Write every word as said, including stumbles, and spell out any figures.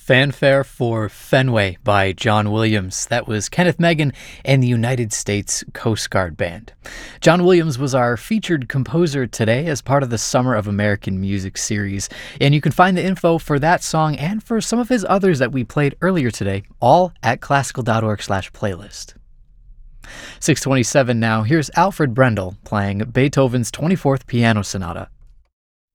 Fanfare for Fenway by John Williams. That was Kenneth Megan and the United States Coast Guard Band. John Williams was our featured composer today as part of the Summer of American Music series, and you can find the info for that song and for some of his others that we played earlier today, all at classical.org slash playlist. six twenty-seven now, here's Alfred Brendel playing Beethoven's twenty-fourth Piano Sonata.